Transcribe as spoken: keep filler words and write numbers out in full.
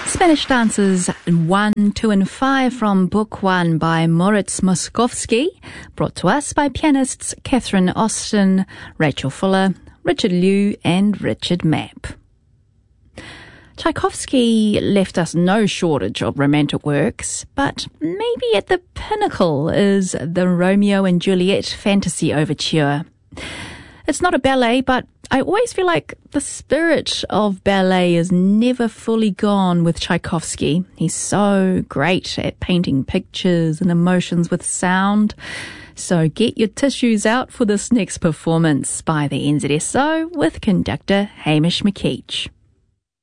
Spanish Dances one, two and five from Book one by Moritz Moszkowski, brought to us by pianists Catherine Austin, Rachel Fuller, Richard Liu and Richard Mapp. Tchaikovsky left us no shortage of romantic works, but maybe at the pinnacle is the Romeo and Juliet Fantasy Overture. It's not a ballet, but I always feel like the spirit of ballet is never fully gone with Tchaikovsky. He's so great at painting pictures and emotions with sound. So get your tissues out for this next performance by the N Z S O with conductor Hamish McKeach.